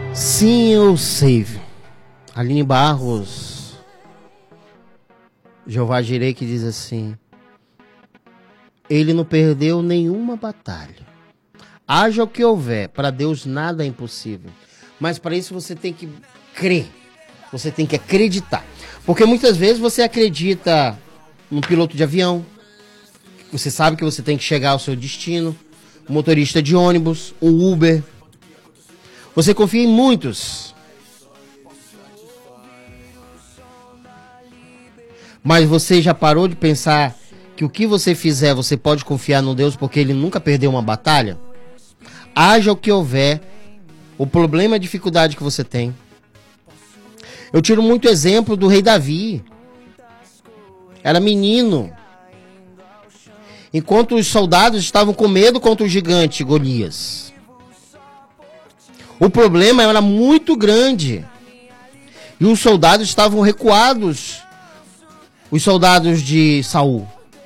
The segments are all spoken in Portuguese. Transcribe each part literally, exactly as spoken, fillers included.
Sim, eu sei. Aline Barros, Jeová Jireh, que diz assim: ele não perdeu nenhuma batalha. Haja o que houver, para Deus nada é impossível. Mas para isso você tem que crer, você tem que acreditar. Porque muitas vezes você acredita num piloto de avião, você sabe que você tem que chegar ao seu destino, um motorista de ônibus, um Uber. Você confia em muitos. Mas você já parou de pensar que o que você fizer, você pode confiar no Deus, porque ele nunca perdeu uma batalha? Haja o que houver, o problema, a dificuldade que você tem. Eu tiro muito exemplo do rei Davi. Era menino. Enquanto os soldados estavam com medo contra o gigante Golias. O problema era muito grande. E os soldados estavam recuados. Os soldados de Saul.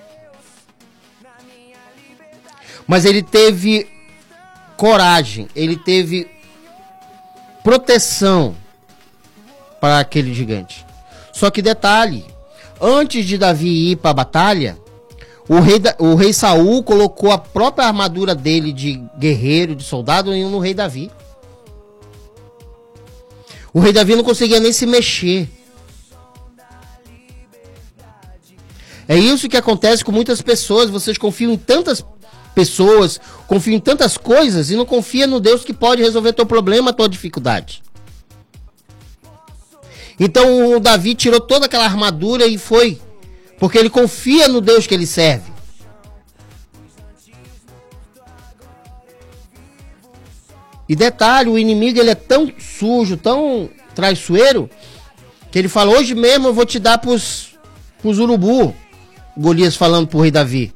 Mas ele teve coragem. Ele teve proteção para aquele gigante. Só que detalhe. Antes de Davi ir para a batalha, o rei, o rei Saul colocou a própria armadura dele de guerreiro, de soldado, no rei Davi. O rei Davi não conseguia nem se mexer. É isso que acontece com muitas pessoas. Vocês confiam em tantas pessoas, confiam em tantas coisas e não confiam no Deus que pode resolver teu problema, tua dificuldade. Então o Davi tirou toda aquela armadura e foi, porque ele confia no Deus que ele serve. E detalhe, o inimigo ele é tão sujo, tão traiçoeiro, que ele fala: hoje mesmo eu vou te dar pros, pros urubu. Golias falando pro rei Davi.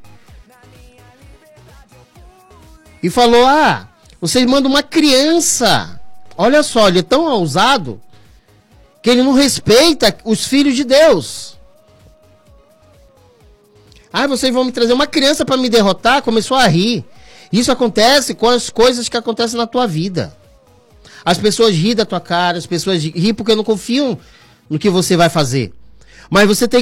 E falou: ah, vocês mandam uma criança. Olha só, ele é tão ousado que ele não respeita os filhos de Deus. Ah, vocês vão me trazer uma criança para me derrotar? Começou a rir. Isso acontece com as coisas que acontecem na tua vida. As pessoas riem da tua cara, as pessoas riem porque não confiam no que você vai fazer. Mas você tem